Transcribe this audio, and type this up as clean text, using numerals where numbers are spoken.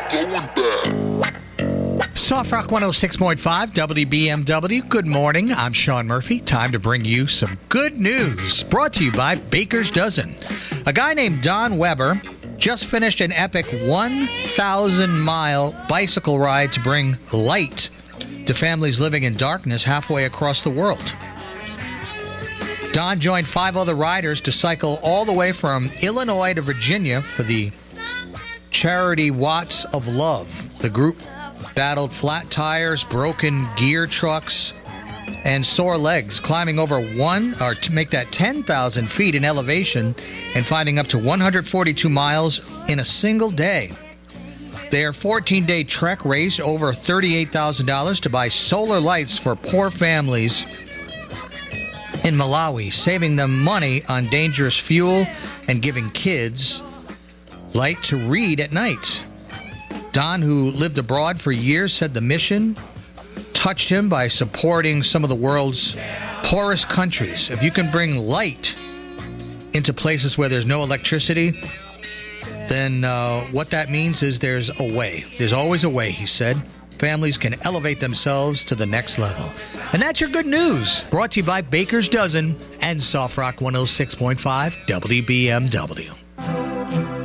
going bad. Soft Rock 106.5 WBMW. Good morning. I'm Sean Murphy. Time to bring you some good news. Brought to you by Baker's Dozen. A guy named Don Weber just finished an epic 1,000-mile bicycle ride to bring light to families living in darkness halfway across the world. Don joined 5 other riders to cycle all the way from Illinois to Virginia for the charity Watts of Love. The group battled flat tires, broken gear trucks, and sore legs, climbing over to make that 10,000 feet in elevation and finding up to 142 miles in a single day. Their 14-day trek raised over $38,000 to buy solar lights for poor families in Malawi, saving them money on dangerous fuel and giving kids light to read at night. Don, who lived abroad for years, said the mission touched him by supporting some of the world's poorest countries. If you can bring light into places where there's no electricity, then what that means is there's a way. There's always a way, he said. Families can elevate themselves to the next level. And that's your good news. Brought to you by Baker's Dozen and Soft Rock 106.5 WBMW.